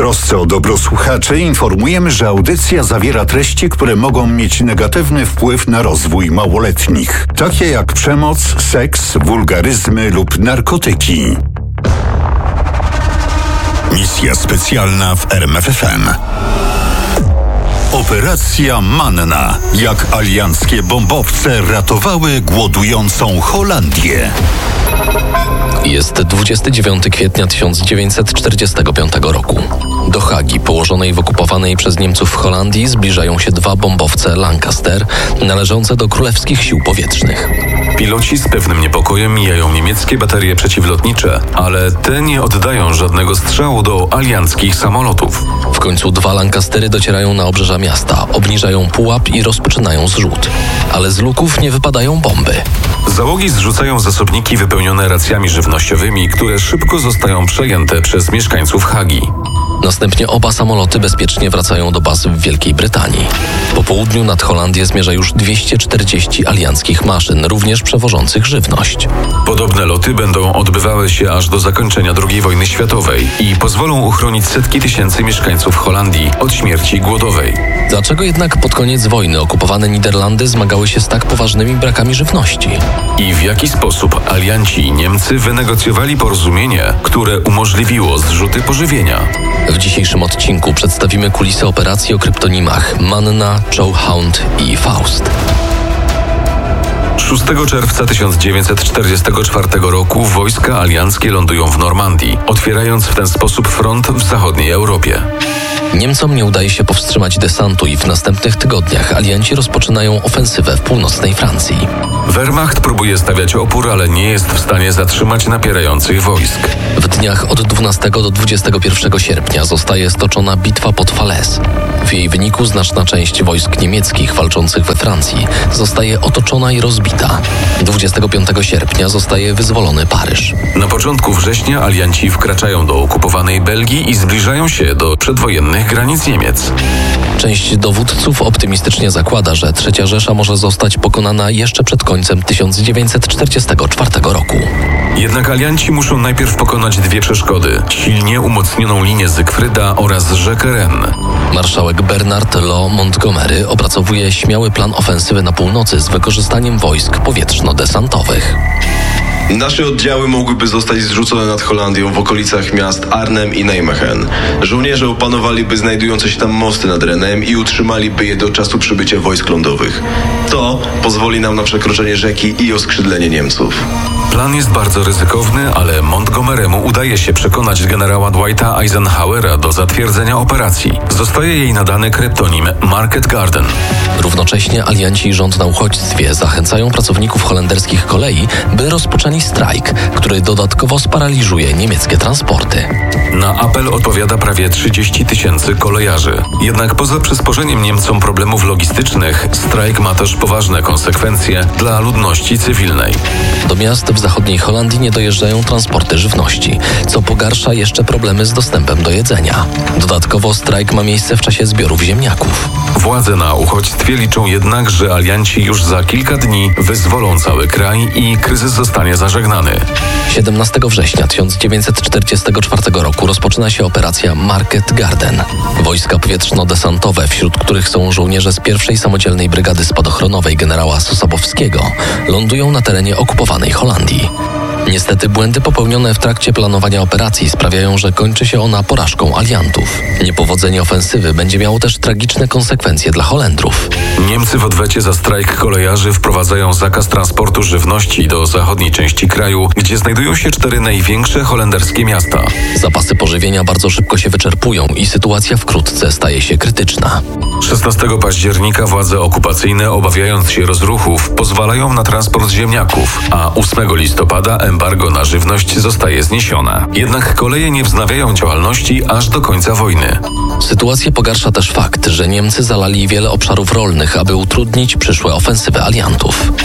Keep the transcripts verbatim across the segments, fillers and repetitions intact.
trosce o dobro słuchaczy informujemy, że audycja zawiera treści, które mogą mieć negatywny wpływ na rozwój małoletnich, takie jak przemoc, seks, wulgaryzmy lub narkotyki. Misja specjalna w R M F F M. Operacja Manna. Jak alianckie bombowce ratowały głodującą Holandię. Jest dwudziestego dziewiątego kwietnia tysiąc dziewięćset czterdziestego piątego roku. Do Hagi, położonej w okupowanej przez Niemców Holandii, zbliżają się dwa bombowce Lancaster należące do królewskich sił powietrznych. Piloci z pewnym niepokojem mijają niemieckie baterie przeciwlotnicze, ale te nie oddają żadnego strzału do alianckich samolotów. W końcu dwa Lancastery docierają na obrzeża miasta, obniżają pułap i rozpoczynają zrzut. Ale z luków nie wypadają bomby. Załogi zrzucają zasobniki wypełnione racjami żywnościowymi, które szybko zostają przejęte przez mieszkańców Hagi. Następnie oba samoloty bezpiecznie wracają do baz w Wielkiej Brytanii. Po południu nad Holandię zmierza już dwieście czterdzieści alianckich maszyn, również przewożących żywność. Podobne loty będą odbywały się aż do zakończenia drugiej wojny światowej i pozwolą uchronić setki tysięcy mieszkańców Holandii od śmierci głodowej. Dlaczego jednak pod koniec wojny okupowane Niderlandy zmagały się z tak poważnymi brakami żywności? I w jaki sposób alianci i Niemcy wynegocjowali porozumienie, które umożliwiło zrzuty pożywienia? W dzisiejszym odcinku przedstawimy kulisy operacji o kryptonimach Manna, Chokehound i Faust. szóstego czerwca tysiąc dziewięćset czterdziestego czwartego roku wojska alianckie lądują w Normandii, otwierając w ten sposób front w zachodniej Europie. Niemcom nie udaje się powstrzymać desantu i w następnych tygodniach alianci rozpoczynają ofensywę w północnej Francji. Wehrmacht próbuje stawiać opór, ale nie jest w stanie zatrzymać napierających wojsk. W dniach od dwunastego do dwudziestego pierwszego sierpnia zostaje stoczona bitwa pod Falaise. W jej wyniku znaczna część wojsk niemieckich walczących we Francji zostaje otoczona i rozbita. dwudziestego piątego sierpnia zostaje wyzwolony Paryż. Na początku września alianci wkraczają do okupowanej Belgii i zbliżają się do przedwojennych granic Niemiec. Część dowódców optymistycznie zakłada, że Trzecia Rzesza może zostać pokonana jeszcze przed końcem tysiąc dziewięćset czterdziestego czwartego roku. Jednak alianci muszą najpierw pokonać dwie przeszkody: silnie umocnioną linię Zygfryda oraz rzekę Ren. Marszałek Bernard Law Montgomery opracowuje śmiały plan ofensywy na północy z wykorzystaniem wojsk powietrzno-desantowych. Nasze oddziały mogłyby zostać zrzucone nad Holandią w okolicach miast Arnhem i Nijmegen. Żołnierze opanowaliby znajdujące się tam mosty nad Renem i utrzymaliby je do czasu przybycia wojsk lądowych. To pozwoli nam na przekroczenie rzeki i oskrzydlenie Niemców. Plan jest bardzo ryzykowny, ale Montgomery'emu udaje się przekonać generała Dwighta Eisenhowera do zatwierdzenia operacji. Zostaje jej nadany kryptonim Market Garden. Równocześnie alianci i rząd na uchodźstwie zachęcają pracowników holenderskich kolei, by rozpoczęli strajk, który dodatkowo sparaliżuje niemieckie transporty. Na apel odpowiada prawie trzydzieści tysięcy kolejarzy. Jednak poza przysporzeniem Niemcom problemów logistycznych, strajk ma też poważne konsekwencje dla ludności cywilnej. Do miast w zachodniej Holandii nie dojeżdżają transporty żywności, co pogarsza jeszcze problemy z dostępem do jedzenia. Dodatkowo strajk ma miejsce w czasie zbiorów ziemniaków. Władze na uchodźstwie liczą jednak, że alianci już za kilka dni wyzwolą cały kraj i kryzys zostanie zażegnany. siedemnastego września tysiąc dziewięćset czterdziestego czwartego roku rozpoczyna się operacja Market Garden. Wojska powietrzno-desantowe, wśród których są żołnierze z pierwszej samodzielnej brygady spadochronowej generała Sosabowskiego, lądują na terenie okupowanej Holandii. Niestety błędy popełnione w trakcie planowania operacji sprawiają, że kończy się ona porażką aliantów. Niepowodzenie ofensywy będzie miało też tragiczne konsekwencje dla Holendrów. Niemcy w odwecie za strajk kolejarzy wprowadzają zakaz transportu żywności do zachodniej części kraju, gdzie znajdują się cztery największe holenderskie miasta. Zapasy pożywienia bardzo szybko się wyczerpują i sytuacja wkrótce staje się krytyczna. szesnastego października władze okupacyjne, obawiając się rozruchów, pozwalają na transport ziemniaków, a ósmego listopada embargo na żywność zostaje zniesione. Jednak koleje nie wznawiają działalności aż do końca wojny. Sytuację pogarsza też fakt, że Niemcy zalali wiele obszarów rolnych, aby utrudnić przyszłe ofensywy aliantów.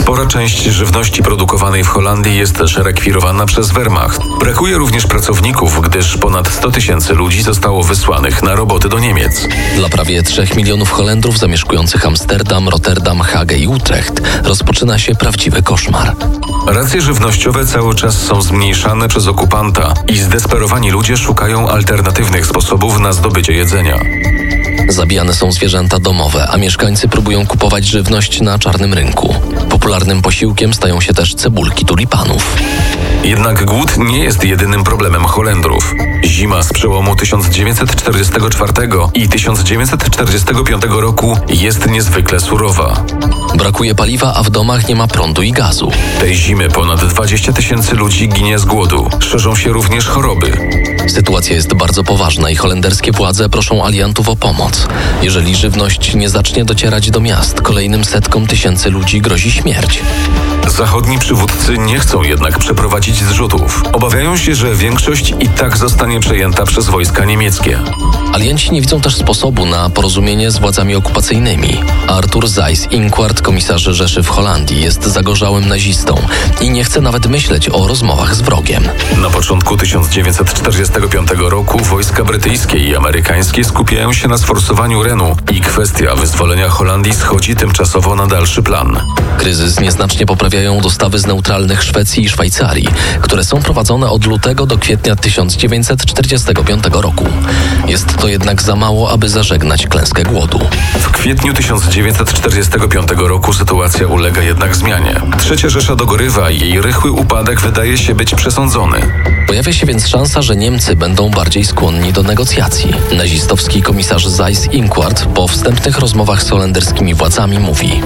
Spora część żywności produkowanej w Holandii jest też rekwirowana przez Wehrmacht. Brakuje również pracowników, gdyż ponad sto tysięcy ludzi zostało wysłanych na roboty do Niemiec. Dla prawie trzech milionów Holendrów zamieszkujących Amsterdam, Rotterdam, Hagę i Utrecht rozpoczyna się prawdziwy koszmar. Racje żywnościowe cały czas są zmniejszane przez okupanta i zdesperowani ludzie szukają alternatywnych sposobów na zdobycie jedzenia. Zabijane są zwierzęta domowe, a mieszkańcy próbują kupować żywność na czarnym rynku. Popularnym posiłkiem stają się też cebulki tulipanów. Jednak głód nie jest jedynym problemem Holendrów. Zima z przełomu tysiąc dziewięćset czterdziestego czwartego i tysiąc dziewięćset czterdziestego piątego roku jest niezwykle surowa. Brakuje paliwa, a w domach nie ma prądu i gazu. Tej zimy ponad dwadzieścia tysięcy ludzi ginie z głodu. Szerzą się również choroby. Sytuacja jest bardzo poważna i holenderskie władze proszą aliantów o pomoc. Jeżeli żywność nie zacznie docierać do miast, kolejnym setkom tysięcy ludzi grozi śmierć. Zachodni przywódcy nie chcą jednak przeprowadzić zrzutów. Obawiają się, że większość i tak zostanie przejęta przez wojska niemieckie. Alianci nie widzą też sposobu na porozumienie z władzami okupacyjnymi. Arthur Seyss-Inquart, komisarz Rzeszy w Holandii, jest zagorzałym nazistą i nie chce nawet myśleć o rozmowach z wrogiem. Na początku tysiąc dziewięćset czterdziestego piątego roku wojska brytyjskie i amerykańskie skupiają się na sforsowaniu Renu i kwestia wyzwolenia Holandii schodzi tymczasowo na dalszy plan. Kryzys nieznacznie poprawiają dostawy z neutralnych Szwecji i Szwajcarii, które są prowadzone od lutego do kwietnia tysiąc dziewięćset czterdziestego piątego roku. Jest to jednak za mało, aby zażegnać klęskę głodu. W kwietniu tysiąc dziewięćset czterdziestego piątego roku sytuacja ulega jednak zmianie. Trzecia Rzesza dogorywa i jej rychły upadek wydaje się być przesądzony. Pojawia się więc szansa, że Niemcy będą bardziej skłonni do negocjacji. Nazistowski komisarz Seyss-Inquart po wstępnych rozmowach z holenderskimi władzami mówi: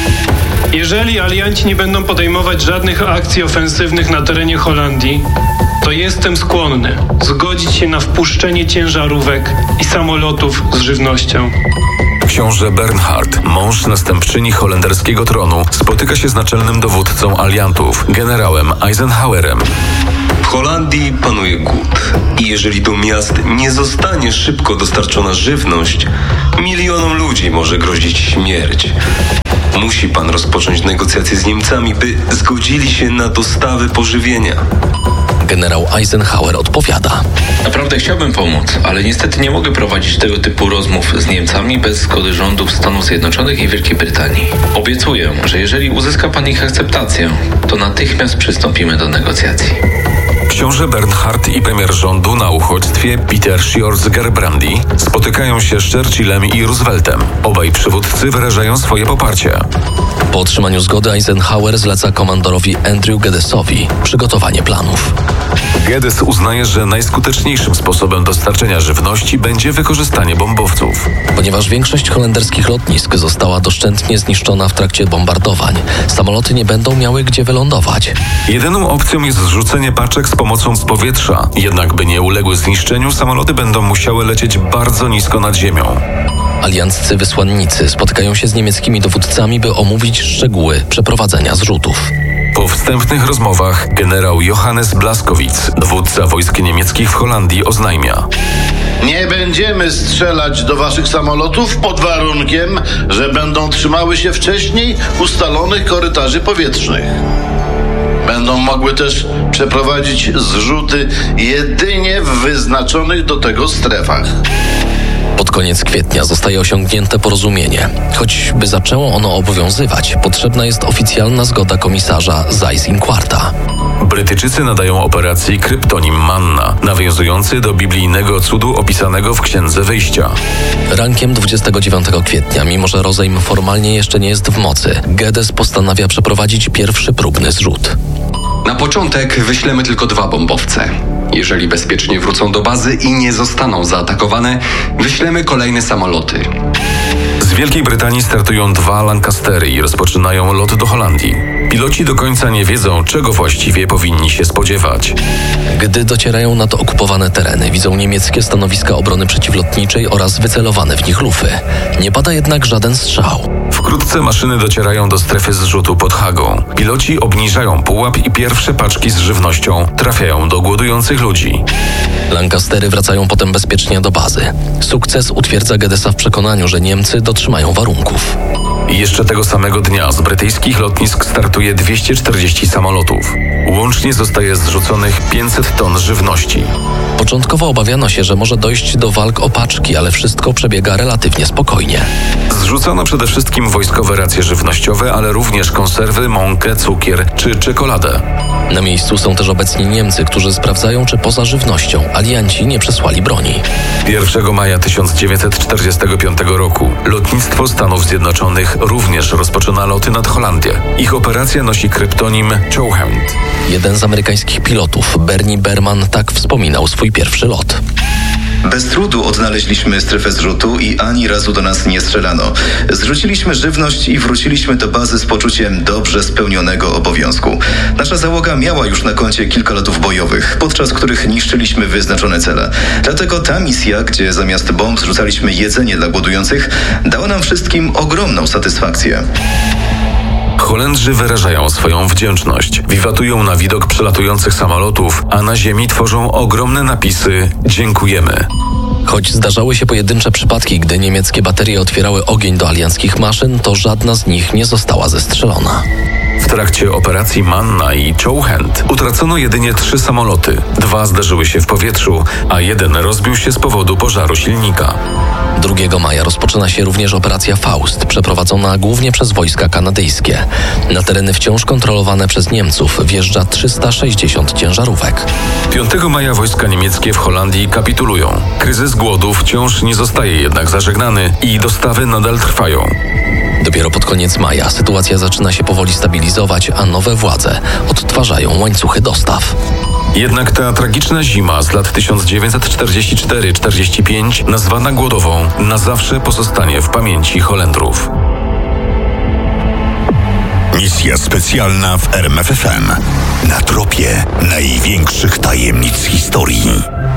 Jeżeli alianci nie będą podejmować żadnych akcji ofensywnych na terenie Holandii, to jestem skłonny zgodzić się na wpuszczenie ciężarówek i samolotów z żywnością. Książę Bernhard, mąż następczyni holenderskiego tronu, spotyka się z naczelnym dowódcą aliantów, generałem Eisenhowerem. W Holandii panuje głód i jeżeli do miast nie zostanie szybko dostarczona żywność, milionom ludzi może grozić śmierć. Musi pan rozpocząć negocjacje z Niemcami, by zgodzili się na dostawy pożywienia. Generał Eisenhower odpowiada: Naprawdę chciałbym pomóc, ale niestety nie mogę prowadzić tego typu rozmów z Niemcami bez zgody rządów Stanów Zjednoczonych i Wielkiej Brytanii. Obiecuję, że jeżeli uzyska pan ich akceptację, to natychmiast przystąpimy do negocjacji. Książę Bernhard i premier rządu na uchodźstwie Peter Schjorz-Gerbrandy spotykają się z Churchillem i Rooseveltem. Obaj przywódcy wyrażają swoje poparcie. Po otrzymaniu zgody Eisenhower zleca komandorowi Andrew Geddesowi przygotowanie planów. Geddes uznaje, że najskuteczniejszym sposobem dostarczenia żywności będzie wykorzystanie bombowców. Ponieważ większość holenderskich lotnisk została doszczętnie zniszczona w trakcie bombardowań, samoloty nie będą miały gdzie wylądować. Jedyną opcją jest zrzucenie paczek z pomocą z powietrza. Jednak by nie uległy zniszczeniu, samoloty będą musiały lecieć bardzo nisko nad ziemią. Alianccy wysłannicy spotykają się z niemieckimi dowódcami, by omówić szczegóły przeprowadzenia zrzutów. Po wstępnych rozmowach generał Johannes Blaskowitz, dowódca wojsk niemieckich w Holandii, oznajmia: Nie będziemy strzelać do waszych samolotów pod warunkiem, że będą trzymały się wcześniej ustalonych korytarzy powietrznych. Będą mogły też przeprowadzić zrzuty jedynie w wyznaczonych do tego strefach. Pod koniec kwietnia zostaje osiągnięte porozumienie. Choćby zaczęło ono obowiązywać, potrzebna jest oficjalna zgoda komisarza Seyss-Inquarta. Brytyjczycy nadają operacji kryptonim Manna, nawiązujący do biblijnego cudu opisanego w Księdze Wyjścia. Rankiem dwudziestego dziewiątego kwietnia, mimo że rozejm formalnie jeszcze nie jest w mocy, Geddes postanawia przeprowadzić pierwszy próbny zrzut. Na początek wyślemy tylko dwa bombowce. Jeżeli bezpiecznie wrócą do bazy i nie zostaną zaatakowane, wyślemy kolejne samoloty. Z Wielkiej Brytanii startują dwa Lancastery i rozpoczynają lot do Holandii. Piloci do końca nie wiedzą, czego właściwie powinni się spodziewać. Gdy docierają nad okupowane tereny, widzą niemieckie stanowiska obrony przeciwlotniczej oraz wycelowane w nich lufy. Nie pada jednak żaden strzał. Wkrótce maszyny docierają do strefy zrzutu pod Hagą. Piloci obniżają pułap i pierwsze paczki z żywnością trafiają do głodujących ludzi. Lancastery wracają potem bezpiecznie do bazy. Sukces utwierdza Geddesa w przekonaniu, że Niemcy dotrzymają warunków. I jeszcze tego samego dnia z brytyjskich lotnisk startuje dwieście czterdzieści samolotów. Łącznie zostaje zrzuconych pięćset ton żywności. Początkowo obawiano się, że może dojść do walk o paczki, ale wszystko przebiega relatywnie spokojnie. Zrzucono przede wszystkim wojskowe racje żywnościowe, ale również konserwy, mąkę, cukier czy czekoladę. Na miejscu są też obecni Niemcy, którzy sprawdzają, czy poza żywnością alianci nie przesłali broni. pierwszego maja tysiąc dziewięćset czterdziestego piątego roku lotnictwo Stanów Zjednoczonych również rozpoczyna loty nad Holandię. Ich operacja nosi kryptonim Chowhand. Jeden z amerykańskich pilotów, Bernie Berman, tak wspominał swój pierwszy lot. Bez trudu odnaleźliśmy strefę zrzutu i ani razu do nas nie strzelano. Zrzuciliśmy żywność i wróciliśmy do bazy z poczuciem dobrze spełnionego obowiązku. Nasza załoga miała już na koncie kilka lotów bojowych, podczas których niszczyliśmy wyznaczone cele. Dlatego ta misja, gdzie zamiast bomb zrzucaliśmy jedzenie dla głodujących, dała nam wszystkim ogromną satysfakcję. Holendrzy wyrażają swoją wdzięczność. Wiwatują na widok przelatujących samolotów, a na ziemi tworzą ogromne napisy „Dziękujemy”. Choć zdarzały się pojedyncze przypadki, gdy niemieckie baterie otwierały ogień do alianckich maszyn, to żadna z nich nie została zestrzelona. W trakcie operacji Manna i Chowhand utracono jedynie trzy samoloty. Dwa zderzyły się w powietrzu, a jeden rozbił się z powodu pożaru silnika. drugiego maja rozpoczyna się również operacja Faust, przeprowadzona głównie przez wojska kanadyjskie. Na tereny wciąż kontrolowane przez Niemców wjeżdża trzysta sześćdziesiąt ciężarówek. piątego maja wojska niemieckie w Holandii kapitulują. Kryzys głodu wciąż nie zostaje jednak zażegnany i dostawy nadal trwają. Dopiero pod koniec maja sytuacja zaczyna się powoli stabilizować, a nowe władze odtwarzają łańcuchy dostaw. Jednak ta tragiczna zima z lat tysiąc dziewięćset czterdziesty czwarty czterdziesty piąty, nazwana głodową, na zawsze pozostanie w pamięci Holendrów. Misja specjalna w R M F F M. Na tropie największych tajemnic historii.